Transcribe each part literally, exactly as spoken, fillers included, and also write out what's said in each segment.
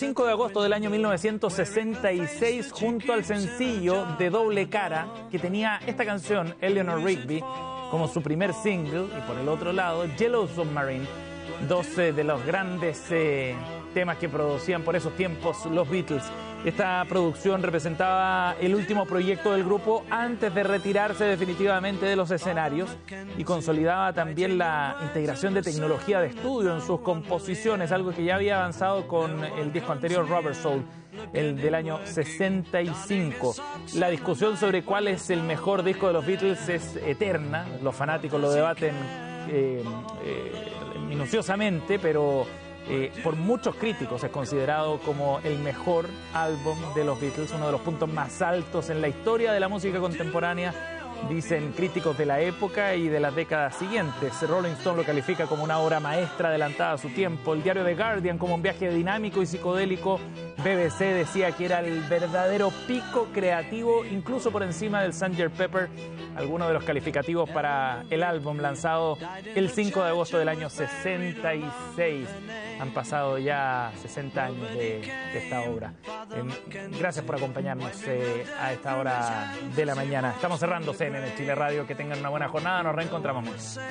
cinco de agosto del año mil novecientos sesenta y seis junto al sencillo de doble cara que tenía esta canción, Eleanor Rigby, como su primer single, y por el otro lado, Yellow Submarine, dos eh, de los grandes eh, temas que producían por esos tiempos los Beatles. Esta producción representaba el último proyecto del grupo antes de retirarse definitivamente de los escenarios y consolidaba también la integración de tecnología de estudio en sus composiciones, algo que ya había avanzado con el disco anterior, Rubber Soul, el del año sesenta y cinco. La discusión sobre cuál es el mejor disco de los Beatles es eterna, los fanáticos lo debaten eh, eh, minuciosamente, pero Eh, por muchos críticos es considerado como el mejor álbum de los Beatles, uno de los puntos más altos en la historia de la música contemporánea, dicen críticos de la época y de las décadas siguientes. Rolling Stone lo califica como una obra maestra adelantada a su tiempo, el diario The Guardian como un viaje dinámico y psicodélico, B B C decía que era el verdadero pico creativo, incluso por encima del sergeant Pepper, algunos de los calificativos para el álbum lanzado el cinco de agosto del año sesenta y seis. Han pasado ya sesenta años de, de esta obra. Eh, gracias por acompañarnos eh, a esta hora de la mañana. Estamos cerrando C N N Chile Radio. Que tengan una buena jornada. Nos reencontramos mañana.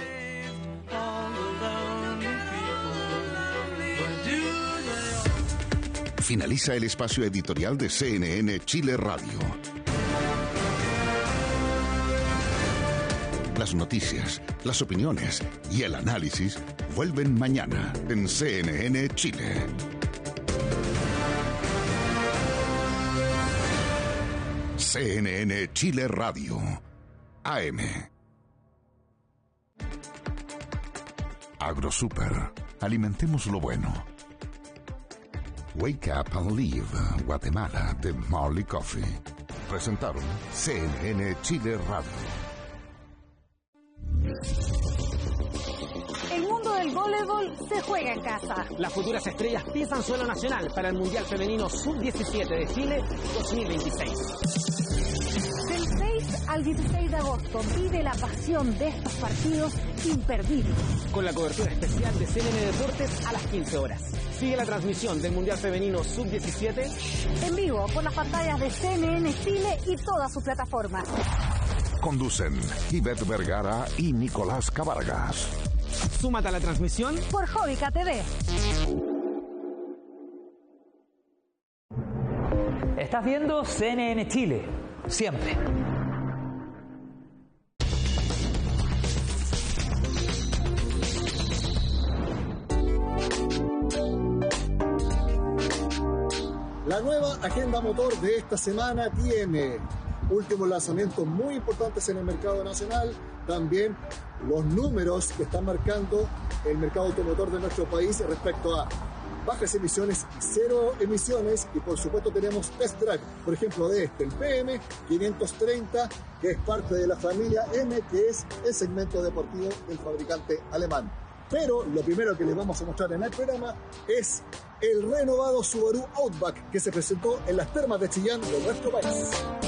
Finaliza el espacio editorial de C N N Chile Radio. Las noticias, las opiniones y el análisis vuelven mañana en C N N Chile. C N N Chile Radio, A M. AgroSuper, alimentemos lo bueno. Wake Up and Live, Guatemala, de Marley Coffee. Presentaron C N N Chile Radio. El mundo del voleibol se juega en casa. Las futuras estrellas pisan suelo nacional para el Mundial Femenino sub diecisiete de Chile dos mil veintiséis. Del seis al dieciséis de agosto vive la pasión de estos partidos imperdibles. Con la cobertura especial de C N N Deportes a las quince horas. Sigue la transmisión del Mundial Femenino sub diecisiete en vivo por las pantallas de C N N Chile y todas sus plataformas. Conducen Ivette Vergara y Nicolás Cabargas. Súmate a la transmisión por Jovica T V. Estás viendo C N N Chile, siempre. La nueva agenda motor de esta semana tiene últimos lanzamientos muy importantes en el mercado nacional, también los números que están marcando el mercado automotor de nuestro país respecto a bajas emisiones y cero emisiones, y por supuesto tenemos test drive, por ejemplo de este, el P M quinientos treinta, que es parte de la familia M, que es el segmento deportivo del fabricante alemán. Pero lo primero que les vamos a mostrar en el programa es el renovado Subaru Outback que se presentó en las termas de Chillán de nuestro país.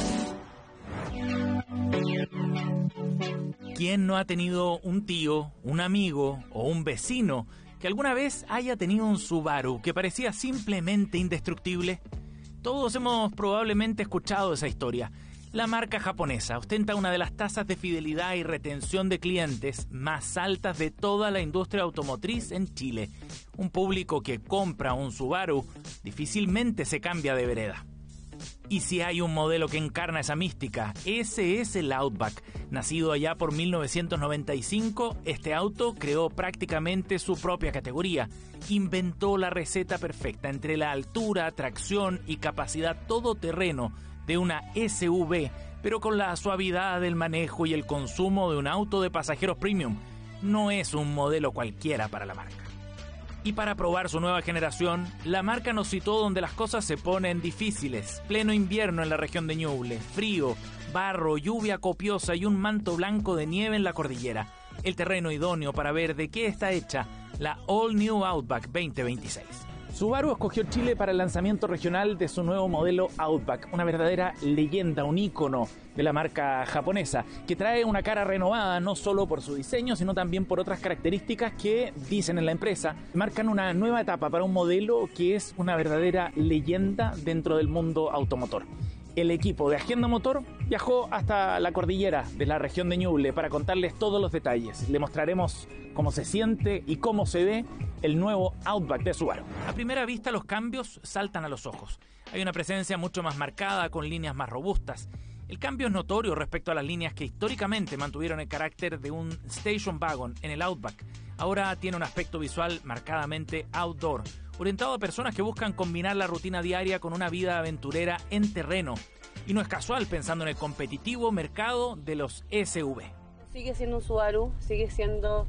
¿Quién no ha tenido un tío, un amigo o un vecino que alguna vez haya tenido un Subaru que parecía simplemente indestructible? Todos hemos probablemente escuchado esa historia. La marca japonesa ostenta una de las tasas de fidelidad y retención de clientes más altas de toda la industria automotriz en Chile. Un público que compra un Subaru difícilmente se cambia de vereda. Y si hay un modelo que encarna esa mística, ese es el Outback. Nacido allá por mil novecientos noventa y cinco, este auto creó prácticamente su propia categoría. Inventó la receta perfecta entre la altura, tracción y capacidad todoterreno de una S U V, pero con la suavidad del manejo y el consumo de un auto de pasajeros premium. No es un modelo cualquiera para la marca. Y para probar su nueva generación, la marca nos citó donde las cosas se ponen difíciles. Pleno invierno en la región de Ñuble, frío, barro, lluvia copiosa y un manto blanco de nieve en la cordillera. El terreno idóneo para ver de qué está hecha la All New Outback veinte veintiséis. Subaru escogió Chile para el lanzamiento regional de su nuevo modelo Outback, una verdadera leyenda, un ícono de la marca japonesa, que trae una cara renovada no solo por su diseño, sino también por otras características que, dicen en la empresa, marcan una nueva etapa para un modelo que es una verdadera leyenda dentro del mundo automotor. El equipo de Agenda Motor viajó hasta la cordillera de la región de Ñuble para contarles todos los detalles. Le mostraremos cómo se siente y cómo se ve el nuevo Outback de Subaru. A primera vista los cambios saltan a los ojos. Hay una presencia mucho más marcada, con líneas más robustas. El cambio es notorio respecto a las líneas que históricamente mantuvieron el carácter de un station wagon en el Outback. Ahora tiene un aspecto visual marcadamente outdoor, orientado a personas que buscan combinar la rutina diaria con una vida aventurera en terreno. Y no es casual, pensando en el competitivo mercado de los S U V. Sigue siendo un Subaru, sigue siendo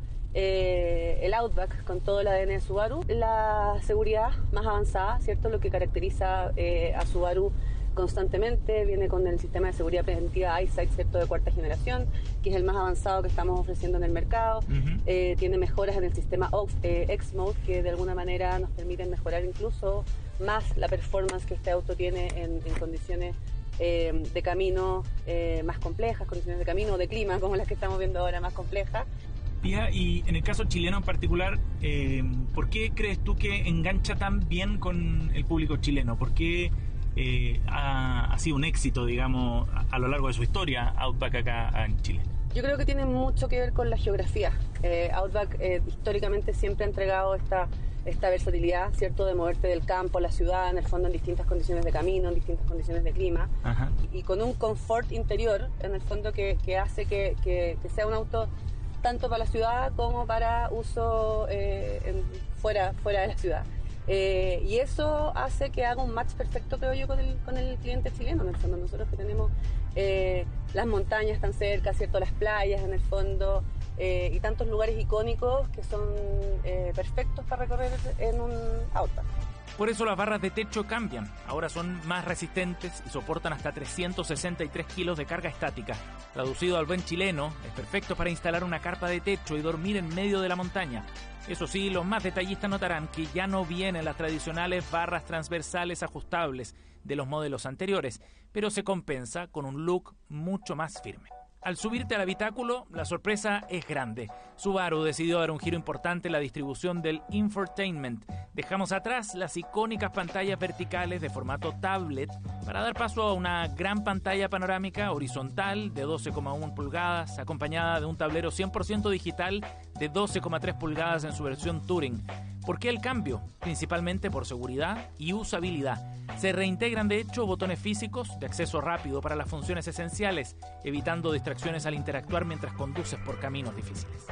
eh, el Outback con todo el A D N de Subaru. La seguridad más avanzada, ¿cierto? Lo que caracteriza eh, a Subaru constantemente, viene con el sistema de seguridad preventiva EyeSight, ¿cierto?, de cuarta generación, que es el más avanzado que estamos ofreciendo en el mercado. Uh-huh. eh, tiene mejoras en el sistema eh, X-Mode, que de alguna manera nos permiten mejorar incluso más la performance que este auto tiene en, en condiciones eh, de camino eh, más complejas, condiciones de camino o de clima, como las que estamos viendo ahora, más complejas. Pía, y en el caso chileno en particular, eh, ¿por qué crees tú que engancha tan bien con el público chileno? ¿Por qué Eh, ha, ha sido un éxito, digamos, a, a lo largo de su historia Outback acá en Chile? Yo creo que tiene mucho que ver con la geografía. Eh, Outback eh, históricamente siempre ha entregado esta, esta versatilidad, ¿cierto?, de moverte del campo a la ciudad, en el fondo en distintas condiciones de camino, en distintas condiciones de clima. Ajá. Y, y con un confort interior, en el fondo, que, que hace que, que, que sea un auto tanto para la ciudad como para uso eh, en, fuera, fuera de la ciudad. Eh, y eso hace que haga un match perfecto, creo yo, con el, con el cliente chileno. En el fondo, nosotros que tenemos eh, las montañas tan cerca, ¿cierto?, las playas en el fondo, eh, y tantos lugares icónicos que son eh, perfectos para recorrer en un auto. Por eso las barras de techo cambian. Ahora son más resistentes y soportan hasta trescientos sesenta y tres kilos de carga estática. Traducido al buen chileno, es perfecto para instalar una carpa de techo y dormir en medio de la montaña. Eso sí, los más detallistas notarán que ya no vienen las tradicionales barras transversales ajustables de los modelos anteriores, pero se compensa con un look mucho más firme. Al subirte al habitáculo, la sorpresa es grande. Subaru decidió dar un giro importante en la distribución del infotainment. Dejamos atrás las icónicas pantallas verticales de formato tablet para dar paso a una gran pantalla panorámica horizontal de doce coma uno pulgadas, acompañada de un tablero cien por ciento digital de doce coma tres pulgadas en su versión Touring. ¿Por qué el cambio? Principalmente por seguridad y usabilidad. Se reintegran de hecho botones físicos de acceso rápido para las funciones esenciales, evitando distracciones al interactuar mientras conduces por caminos difíciles.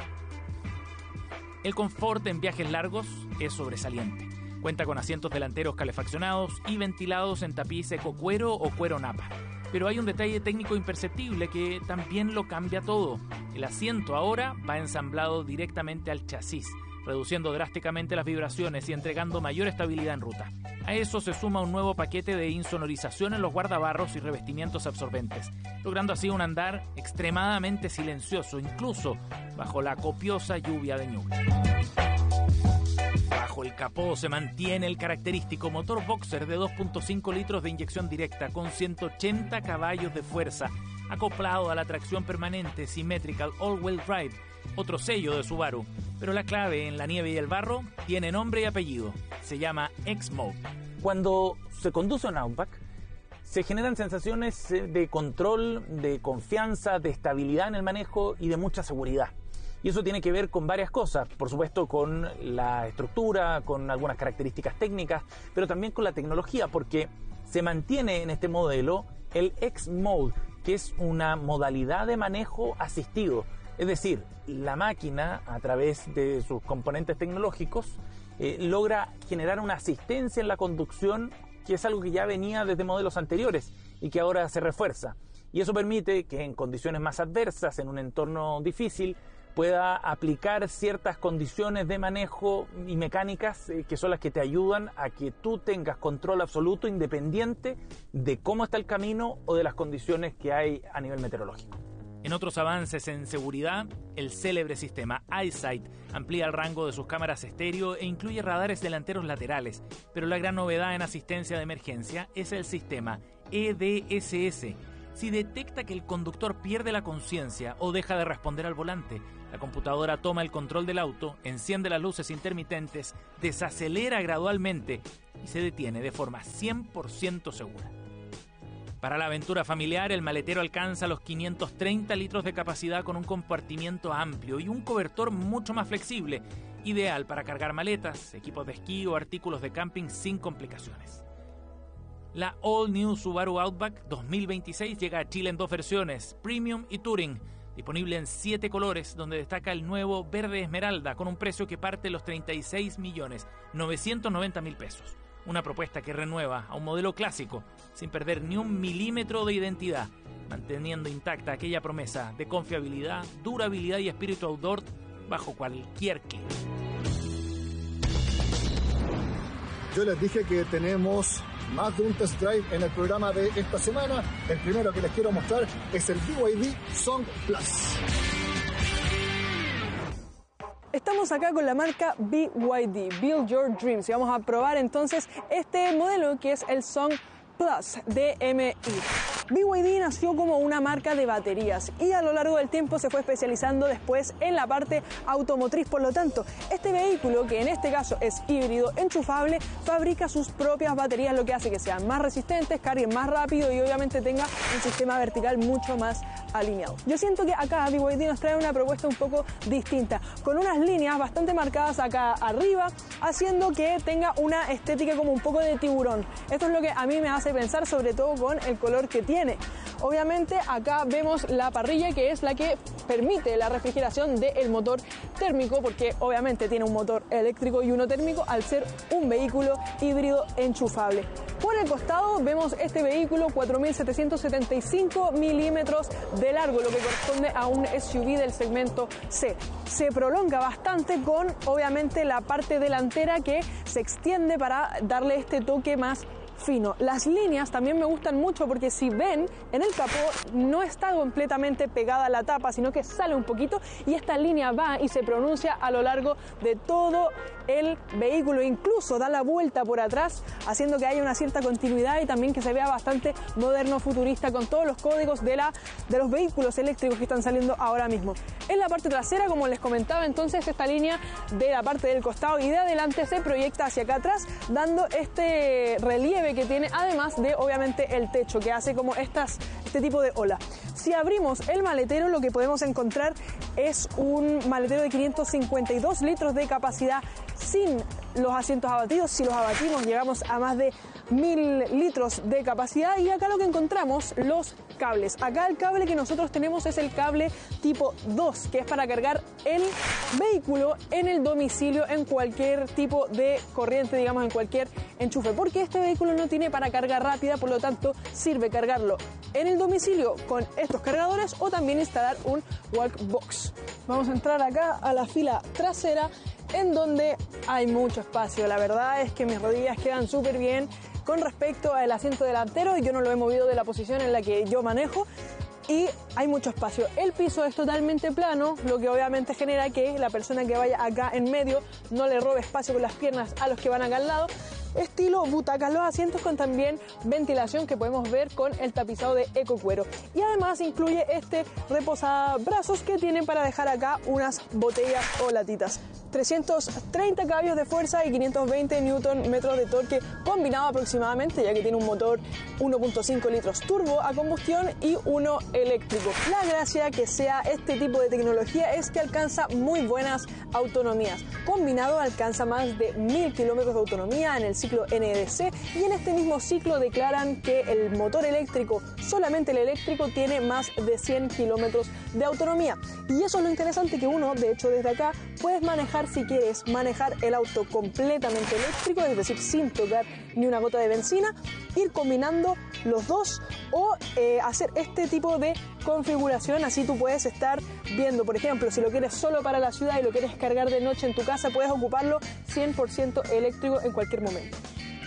El confort en viajes largos es sobresaliente. Cuenta con asientos delanteros calefaccionados y ventilados en tapiz eco cuero o cuero napa. Pero hay un detalle técnico imperceptible que también lo cambia todo. El asiento ahora va ensamblado directamente al chasis, reduciendo drásticamente las vibraciones y entregando mayor estabilidad en ruta. A eso se suma un nuevo paquete de insonorización en los guardabarros y revestimientos absorbentes, logrando así un andar extremadamente silencioso, incluso bajo la copiosa lluvia de Ñuble. Bajo el capó se mantiene el característico motor boxer de dos punto cinco litros de inyección directa con ciento ochenta caballos de fuerza, acoplado a la tracción permanente Symmetrical All-Wheel Drive, otro sello de Subaru. Pero la clave en la nieve y el barro tiene nombre y apellido. Se llama X-Mode. Cuando se conduce un Outback, se generan sensaciones de control, de confianza, de estabilidad en el manejo y de mucha seguridad. Y eso tiene que ver con varias cosas, por supuesto con la estructura, con algunas características técnicas, pero también con la tecnología, porque se mantiene en este modelo el X-Mode, que es una modalidad de manejo asistido. Es decir, la máquina, a través de sus componentes tecnológicos, eh, logra generar una asistencia en la conducción, que es algo que ya venía desde modelos anteriores y que ahora se refuerza. Y eso permite que en condiciones más adversas, en un entorno difícil, pueda aplicar ciertas condiciones de manejo y mecánicas eh, que son las que te ayudan a que tú tengas control absoluto independiente de cómo está el camino o de las condiciones que hay a nivel meteorológico. En otros avances en seguridad, el célebre sistema EyeSight amplía el rango de sus cámaras estéreo e incluye radares delanteros laterales, pero la gran novedad en asistencia de emergencia es el sistema E D S S. Si detecta que el conductor pierde la conciencia o deja de responder al volante, la computadora toma el control del auto, enciende las luces intermitentes, desacelera gradualmente y se detiene de forma cien por ciento segura. Para la aventura familiar, el maletero alcanza los quinientos treinta litros de capacidad con un compartimiento amplio y un cobertor mucho más flexible, ideal para cargar maletas, equipos de esquí o artículos de camping sin complicaciones. La All New Subaru Outback dos mil veintiséis llega a Chile en dos versiones, Premium y Touring, disponible en siete colores, donde destaca el nuevo verde esmeralda con un precio que parte de los treinta y seis millones novecientos noventa mil pesos. Una propuesta que renueva a un modelo clásico sin perder ni un milímetro de identidad, manteniendo intacta aquella promesa de confiabilidad, durabilidad y espíritu outdoor bajo cualquier clima. Yo les dije que tenemos más de un test drive en el programa de esta semana. El primero que les quiero mostrar es el B Y D Song Plus. Estamos acá con la marca B Y D, Build Your Dreams, y vamos a probar entonces este modelo que es el Song Plus D M I. B Y D nació como una marca de baterías y a lo largo del tiempo se fue especializando después en la parte automotriz. Por lo tanto, este vehículo, que en este caso es híbrido enchufable, fabrica sus propias baterías, lo que hace que sean más resistentes, carguen más rápido y obviamente tenga un sistema vertical mucho más alineado. Yo siento que acá B Y D nos trae una propuesta un poco distinta, con unas líneas bastante marcadas acá arriba, haciendo que tenga una estética como un poco de tiburón. Esto es lo que a mí me hace pensar, sobre todo con el color que tiene. Obviamente acá vemos la parrilla, que es la que permite la refrigeración del motor térmico, porque obviamente tiene un motor eléctrico y uno térmico al ser un vehículo híbrido enchufable. Por el costado vemos este vehículo cuatro mil setecientos setenta y cinco milímetros de largo, lo que corresponde a un S U V del segmento C. Se prolonga bastante con obviamente la parte delantera que se extiende para darle este toque más fino. Las líneas también me gustan mucho porque si ven en el capó no está completamente pegada a la tapa, sino que sale un poquito y esta línea va y se pronuncia a lo largo de todo el vehículo, incluso da la vuelta por atrás, haciendo que haya una cierta continuidad y también que se vea bastante moderno, futurista, con todos los códigos de, la, de los vehículos eléctricos que están saliendo ahora mismo. En la parte trasera, como les comentaba, entonces esta línea de la parte del costado y de adelante se proyecta hacia acá atrás, dando este relieve que tiene, además de obviamente el techo, que hace como estas, este tipo de ola. Si abrimos el maletero, lo que podemos encontrar es un maletero de quinientos cincuenta y dos litros de capacidad sin los asientos abatidos. Si los abatimos llegamos a más de mil litros de capacidad. Y acá lo que encontramos, los cables. Acá el cable que nosotros tenemos es el cable tipo dos, que es para cargar el vehículo en el domicilio, en cualquier tipo de corriente, digamos, en cualquier enchufe, porque este vehículo no tiene para carga rápida, por lo tanto sirve cargarlo en el domicilio con estos cargadores o también instalar un wall box. Vamos a entrar acá a la fila trasera, en donde hay mucho espacio. La verdad es que mis rodillas quedan súper bien con respecto al asiento delantero, y yo no lo he movido de la posición en la que yo manejo, y hay mucho espacio. El piso es totalmente plano, lo que obviamente genera que la persona que vaya acá en medio no le robe espacio con las piernas a los que van acá al lado. Estilo butacas los asientos, con también ventilación que podemos ver con el tapizado de ecocuero. Y además incluye este reposabrazos que tiene para dejar acá unas botellas o latitas. trescientos treinta caballos de fuerza y quinientos veinte newton metros de torque combinado aproximadamente, ya que tiene un motor uno punto cinco litros turbo a combustión y uno eléctrico. La gracia que sea este tipo de tecnología es que alcanza muy buenas autonomías. Combinado alcanza más de mil kilómetros de autonomía en el ciclo N E D C, y en este mismo ciclo declaran que el motor eléctrico, solamente el eléctrico, tiene más de cien kilómetros de autonomía. Y eso es lo interesante, que uno, de hecho, desde acá puedes manejar, si quieres manejar el auto completamente eléctrico, es decir, sin tocar ni una gota de benzina, ir combinando los dos o eh, hacer este tipo de configuración. Así tú puedes estar viendo, por ejemplo, si lo quieres solo para la ciudad y lo quieres cargar de noche en tu casa, puedes ocuparlo cien por ciento eléctrico en cualquier momento.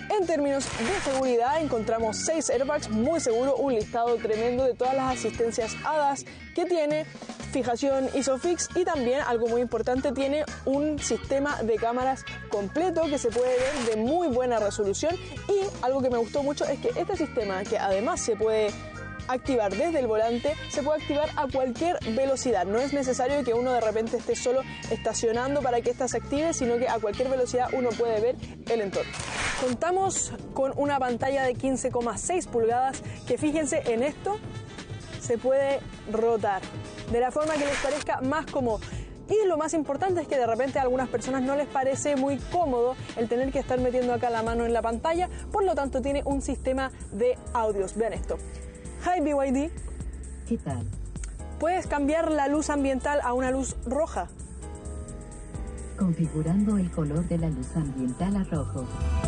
En términos de seguridad, encontramos seis airbags, muy seguro, un listado tremendo de todas las asistencias A D A S que tiene, fijación ISOFIX y también, algo muy importante, tiene un sistema de cámaras completo que se puede ver de muy buena resolución. Y algo que me gustó mucho es que este sistema, que además se puede activar desde el volante, se puede activar a cualquier velocidad. No es necesario que uno de repente esté solo estacionando para que ésta se active, sino que a cualquier velocidad uno puede ver el entorno. Contamos con una pantalla de quince coma seis pulgadas que, fíjense en esto, se puede rotar de la forma que les parezca más cómodo. Y lo más importante es que de repente a algunas personas no les parece muy cómodo el tener que estar metiendo acá la mano en la pantalla, por lo tanto tiene un sistema de audios. Vean esto. Hi B Y D. ¿Qué tal? ¿Puedes cambiar la luz ambiental a una luz roja? Configurando el color de la luz ambiental a rojo.